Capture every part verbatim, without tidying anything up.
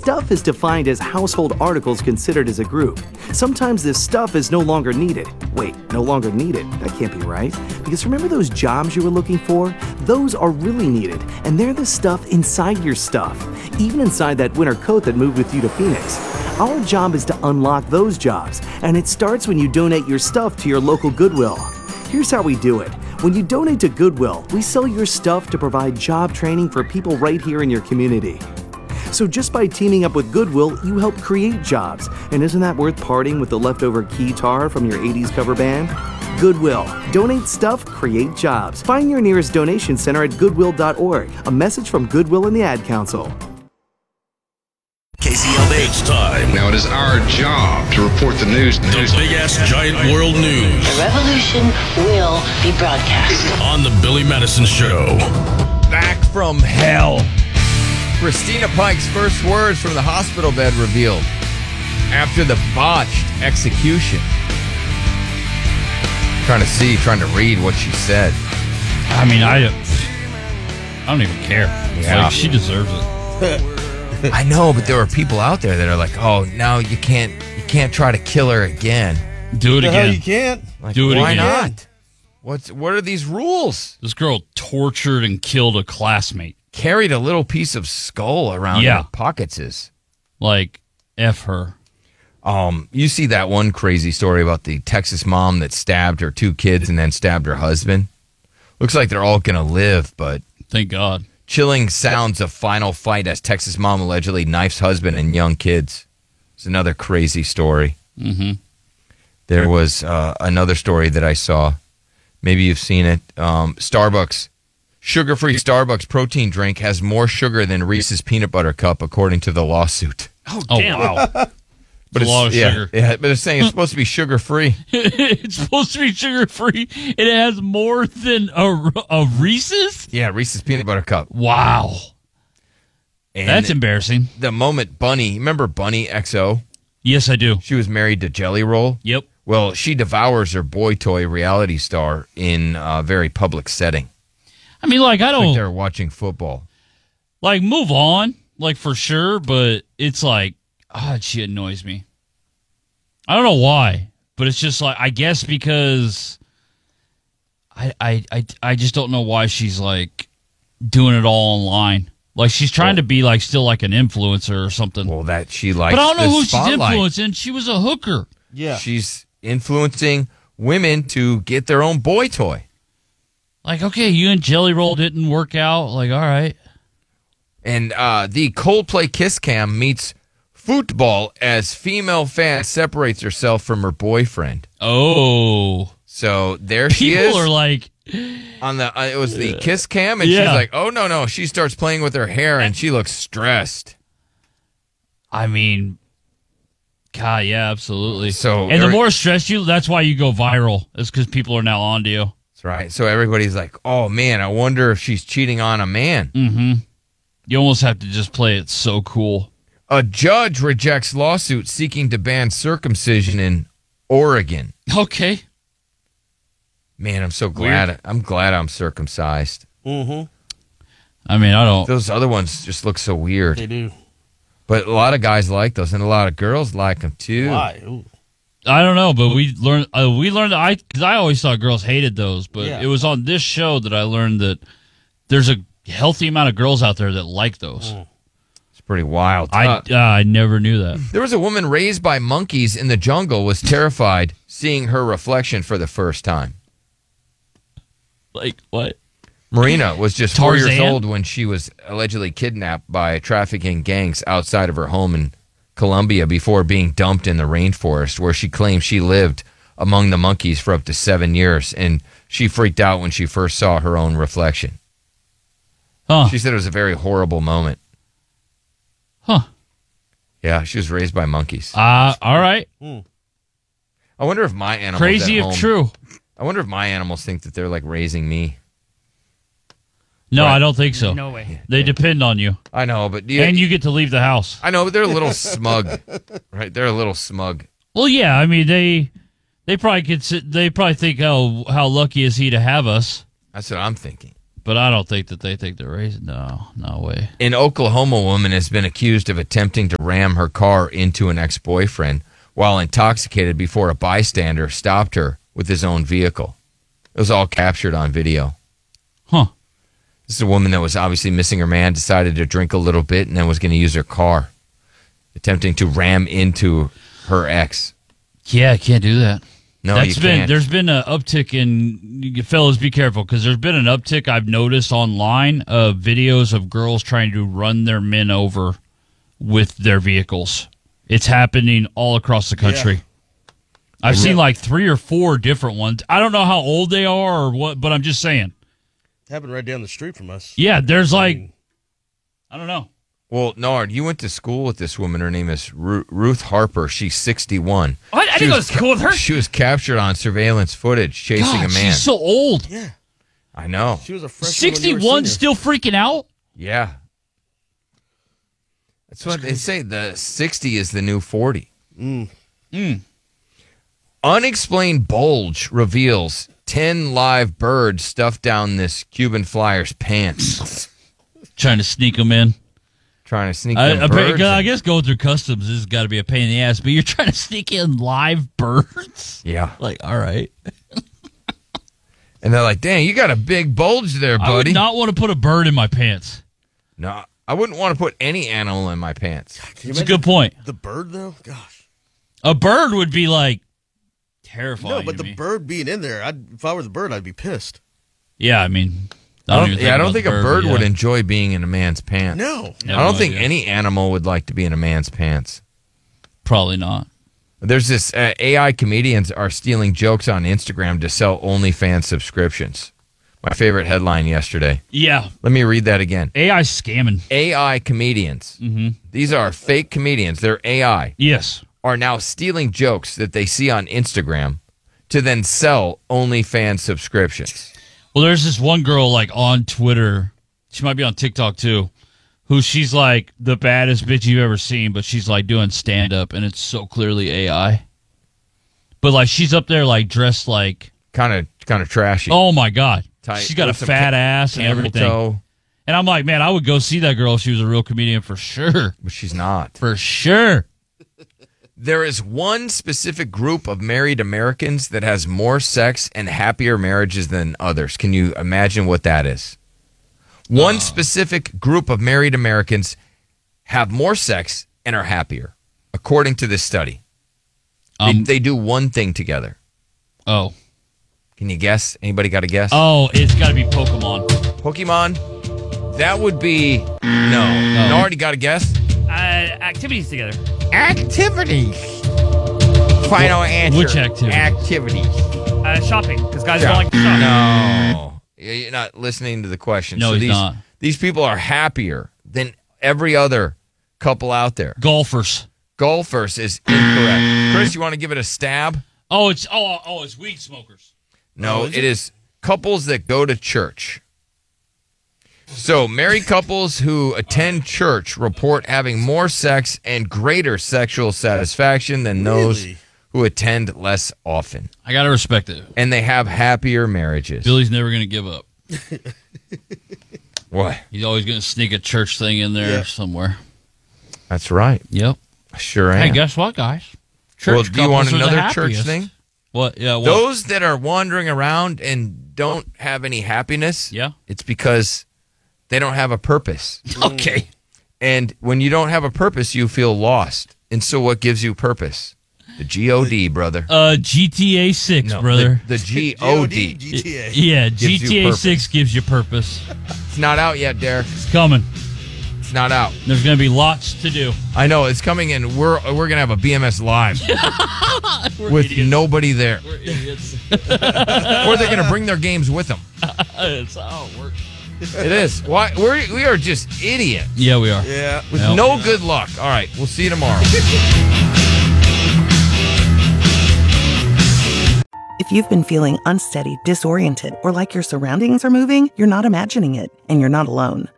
stuff is defined as household articles considered as a group. Sometimes this stuff is no longer needed. Wait, no longer needed? That can't be right. Because remember those jobs you were looking for? Those are really needed, and they're the stuff inside your stuff. Even inside that winter coat that moved with you to Phoenix. Our job is to unlock those jobs, and it starts when you donate your stuff to your local Goodwill. Here's how we do it. When you donate to Goodwill, we sell your stuff to provide job training for people right here in your community. So just by teaming up with Goodwill, you help create jobs. And isn't that worth parting with the leftover keytar from your eighties cover band? Goodwill. Donate stuff, create jobs. Find your nearest donation center at goodwill dot org. A message from Goodwill and the Ad Council. K C L B. It's time. Now it is our job to report the news. The big-ass giant world news. The revolution will be broadcast. On the Billy Madison Show. Back from hell. Christina Pike's first words from the hospital bed revealed after the botched execution. Trying to see, trying to read what she said. I mean, I, I don't even care. Yeah. Like, she deserves it. I know, but there are people out there that are like, "Oh, now you can't, you can't try to kill her again." Do it the again. hell you can't. Like, Do it why again. not? What's what are these rules? This girl tortured and killed a classmate. Carried a little piece of skull around Yeah. her pockets. Is Like, F her. um, you see that one crazy story about the Texas mom that stabbed her two kids and then stabbed her husband? Looks like they're all gonna live, but Thank God. chilling sounds of final fight as Texas mom allegedly knifes husband and young kids. It's another crazy story. Mm-hmm. There was uh, another story that I saw. Maybe you've seen it. Um, Starbucks, sugar-free Starbucks protein drink has more sugar than Reese's peanut butter cup, according to the lawsuit. Oh, damn. Wow. But a lot of yeah, sugar. Yeah, but it's saying it's supposed to be sugar-free. It's supposed to be sugar-free. It has more than a, a Reese's? Yeah, Reese's peanut butter cup. Wow. And That's embarrassing. the moment Bunny, remember Bunny X O? Yes, I do. She was married to Jelly Roll. Yep. Well, she devours her boy toy reality star in a very public setting. I mean, like, I Like don't, they're watching football. like, move on, like, for sure, but it's like, ah, she annoys me. I don't know why, but it's just like, I guess because I, I, I, I just don't know why she's, like, doing it all online. Like, she's trying Well- to be, like, still like an influencer or something. Well, that she likes but I don't know the who spotlight. she's influencing. She was a hooker. Yeah. She's influencing women to get their own boy toy. Like, okay, you and Jelly Roll didn't work out. Like, all right. And uh, the Coldplay kiss cam meets football as female fan separates herself from her boyfriend. Oh. So there she People is. are like, on the uh, it was the kiss cam, and she's Yeah. like, "Oh no, no!" She starts playing with her hair, and she looks stressed. I mean, God, yeah, absolutely. So and the every- more stressed you, that's why you go viral. It's because people are now on to you. That's right. So everybody's like, "Oh man, I wonder if she's cheating on a man." Mm-hmm. You almost have to just play it so cool. A judge rejects lawsuit seeking to ban circumcision in Oregon. Okay. Man, I'm so glad. Weird. I'm glad I'm circumcised. Mm-hmm. I mean, I don't. Those other ones just look so weird. They do. But a lot of guys like those, and a lot of girls like them too. Why? Ooh. I don't know, but we learned. Uh, we learned. I because I always thought girls hated those, but Yeah. it was on this show that I learned that there's a healthy amount of girls out there that like those. Mm. It's pretty wild. I Uh, uh, I never knew that. there was a woman raised by monkeys in the jungle was terrified seeing her reflection for the first time. Like what? Marina was just four years Tarzan? old when she was allegedly kidnapped by trafficking gangs outside of her home in Colombia before being dumped in the rainforest, where she claimed she lived among the monkeys for up to seven years. And she freaked out when she first saw her own reflection. Huh? She said it was a very horrible moment. Huh? Yeah, she was raised by monkeys. Uh all right. I wonder if my animals Crazy at if home- true. I wonder if my animals think that they're like raising me. No, Right. I don't think so. No way. They depend on you, I know, but do you, and you get to leave the house. I know, but they're a little smug, right? They're a little smug. Well, yeah. I mean, they they probably could. Sit, they probably think, oh, how lucky is he to have us? That's what I'm thinking. But I don't think that they think they're raising. No, no way. An Oklahoma woman has been accused of attempting to ram her car into an ex-boyfriend while intoxicated before a bystander stopped her with his own vehicle. It was all captured on video. Huh. This is a woman that was obviously missing her man, decided to drink a little bit, and then was going to use her car, attempting to ram into her ex. Yeah, I can't do that. No, That's you been can't. There's been an uptick in, you fellas, be careful, because there's been an uptick I've noticed online of videos of girls trying to run their men over with their vehicles. It's happening all across the country. Yeah. I've seen like three or four different ones. I don't know how old they are or what, but I'm just saying. It happened right down the street from us. Yeah, there's I like, mean, I don't know. Well, Nard, you went to school with this woman. Her name is Ru- Ruth Harper. She's sixty-one. What? I She didn't go was to school with her. She was captured on surveillance footage chasing God, a man. she's so old. yeah. I know. She was a freshman. when you were sixty-one, senior. still freaking out? Yeah. That's what they say. The sixty is the new forty. Mm. Mm. Unexplained bulge reveals ten live birds stuffed down this Cuban flyer's pants. Trying to sneak them in. Trying to sneak I, them I, birds. I in. guess going through customs has got to be a pain in the ass, but you're trying to sneak in live birds? Yeah. Like, all right. And they're like, dang, you got a big bulge there, I would buddy. not want to put a bird in my pants. No, I wouldn't want to put any animal in my pants. Can you It's a imagine good point. The bird, though? Gosh. A bird would be like terrifying. No, but to the me. bird being in there, I'd, if I were the bird, I'd be pissed. Yeah, I mean, I don't, even yeah, I don't about think the a bird but would yeah. enjoy being in a man's pants. No. Yeah, I don't no think idea. any animal would like to be in a man's pants. Probably not. There's this uh, A I comedians are stealing jokes on Instagram to sell OnlyFans subscriptions. My favorite headline yesterday. Yeah, Let me read that again. A I scamming. A I comedians, Mm-hmm. these are fake comedians, they're A I, Yes. are now stealing jokes that they see on Instagram to then sell OnlyFans subscriptions. Well, there's this one girl like on Twitter. She might be on TikTok too. Who she's like the baddest bitch you've ever seen, but she's like doing stand up, and it's so clearly A I. But like she's up there like dressed like, Kind of kind of trashy. oh my god, Tight. she's got a With some fat ca- ass and camel everything. toe, And I'm like, man, I would go see that girl if she was a real comedian for sure, but she's not. for sure. There is one specific group of married Americans that has more sex and happier marriages than others. Can you imagine what that is? One specific group of married Americans have more sex and are happier, according to this study. They, Um, they do one thing together. oh, Can you guess? Anybody got a guess? oh, it's got to be Pokemon. Pokemon? That would be no. No, already got a guess? Uh, activities together. Activities. Final answer. Which activity? Activities. Uh, shopping, because guys Yeah. don't like to shop. No. You're not listening to the question. No, so he's these, not. These people are happier than every other couple out there. Golfers. Golfers is incorrect. Chris, you want to give it a stab? Oh, it's oh oh it's weed smokers. No, Oh, is it is couples that go to church. So, married couples who attend church report having more sex and greater sexual satisfaction than those Really? who attend less often. I gotta respect it. And they have happier marriages. Billy's never gonna give up. What? He's always gonna sneak a church thing in there Yeah. somewhere. That's right. Yep. I sure am. Hey, guess what, guys? Church well, do you want couples are the another church happiest. thing? What? Yeah. What? Those that are wandering around and don't have any happiness, Yeah. it's because they don't have a purpose. Okay. And when you don't have a purpose, you feel lost. And so what gives you purpose? The G O D, brother. Uh, G T A six, No, brother. The, the G O D. G T A. Yeah, Gives you G T A purpose. six gives you purpose. It's not out yet, Derek. It's coming. It's not out. There's gonna be lots to do. I know it's coming in. We're we're gonna have a B M S live with nobody there, We're idiots. or they're gonna bring their games with them. That's how it works. It is. Why we're we are just idiots Yeah, we are. Yeah. with Yep. no good luck. All right, we'll see you tomorrow. If you've been feeling unsteady, disoriented, or like your surroundings are moving, you're not imagining it, and you're not alone.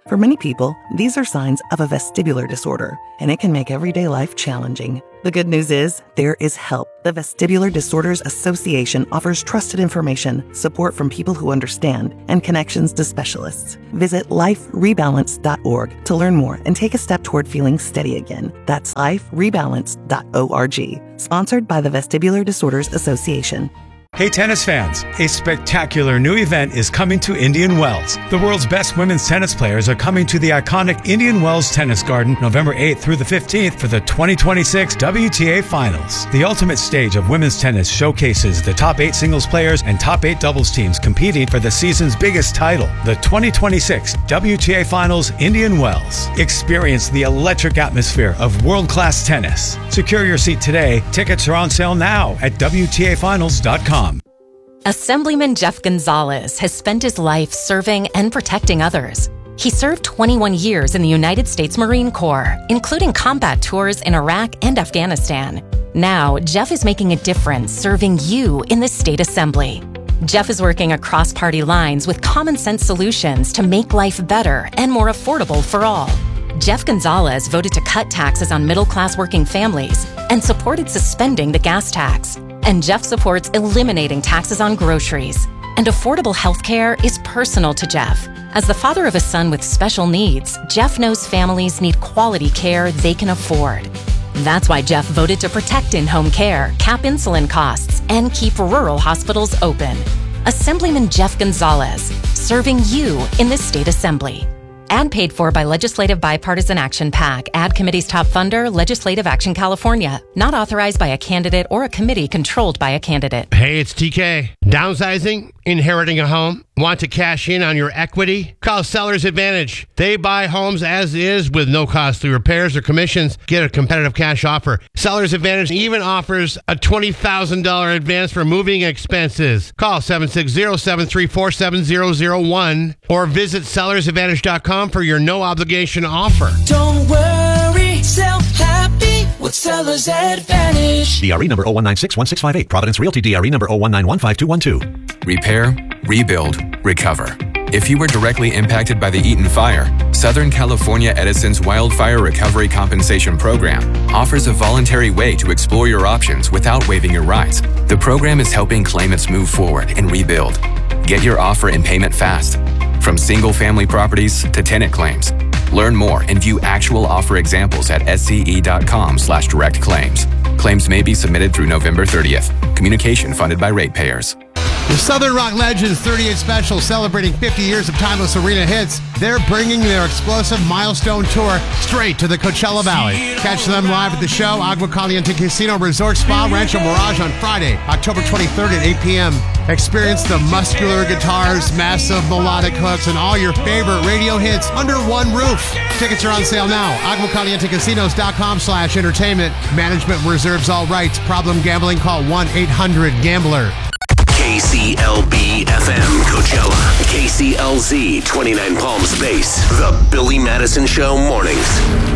For many people, these are signs of a vestibular disorder, and it can make everyday life challenging. The good news is, there is help. The Vestibular Disorders Association offers trusted information, support from people who understand, and connections to specialists. Visit life rebalance dot org to learn more and take a step toward feeling steady again. That's life rebalance dot org. Sponsored by the Vestibular Disorders Association. Hey tennis fans, a spectacular new event is coming to Indian Wells. The world's best women's tennis players are coming to the iconic Indian Wells Tennis Garden November eighth through the fifteenth for the twenty twenty-six W T A Finals. The ultimate stage of women's tennis showcases the top eight singles players and top eight doubles teams competing for the season's biggest title, the twenty twenty-six W T A Finals Indian Wells. Experience the electric atmosphere of world-class tennis. Secure your seat today. Tickets are on sale now at W T A finals dot com. Assemblyman Jeff Gonzalez has spent his life serving and protecting others. He served twenty-one years in the United States Marine Corps, including combat tours in Iraq and Afghanistan. Now, Jeff is making a difference serving you in the state assembly. Jeff is working across party lines with common sense solutions to make life better and more affordable for all. Jeff Gonzalez voted to cut taxes on middle-class working families and supported suspending the gas tax. And Jeff supports eliminating taxes on groceries. And affordable health care is personal to Jeff. As the father of a son with special needs, Jeff knows families need quality care they can afford. That's why Jeff voted to protect in-home care, cap insulin costs, and keep rural hospitals open. Assemblyman Jeff Gonzalez, serving you in the state assembly. Ad paid for by Legislative Bipartisan Action PAC. Ad committee's top funder, Legislative Action California. Not authorized by a candidate or a committee controlled by a candidate. Hey, it's T K. Downsizing? Inheriting a home? Want to cash in on your equity? Call Sellers Advantage. They buy homes as is with no costly repairs or commissions. Get a competitive cash offer. Sellers Advantage even offers a twenty thousand dollars advance for moving expenses. Call seven six zero, seven three four, seven zero zero one or visit sellers advantage dot com for your no obligation offer. Don't worry, sell happy with Sellers Advantage. D R E number zero one nine six one six five eight. Providence Realty D R E number zero one nine one five two one two. Repair, rebuild, recover. If you were directly impacted by the Eaton Fire, Southern California Edison's Wildfire Recovery Compensation Program offers a voluntary way to explore your options without waiving your rights. The program is helping claimants move forward and rebuild. Get your offer and payment fast. From single-family properties to tenant claims. Learn more and view actual offer examples at sce.com slash direct claims. Claims may be submitted through November thirtieth. Communication funded by ratepayers. The Southern Rock Legends thirty-eighth Special, celebrating fifty years of timeless arena hits. They're bringing their explosive milestone tour straight to the Coachella Valley. Catch them live at the show, Agua Caliente Casino Resort Spa Rancho Mirage on Friday, October twenty-third at eight p.m. Experience the muscular guitars, massive melodic hooks, and all your favorite radio hits under one roof. Tickets are on sale now. agua caliente casinos dot com slash entertainment. Management reserves all rights. Problem gambling? Call one eight hundred gambler. K C L B F M Coachella. K C L Z twenty-nine Palms Base. The Billy Madison Show mornings.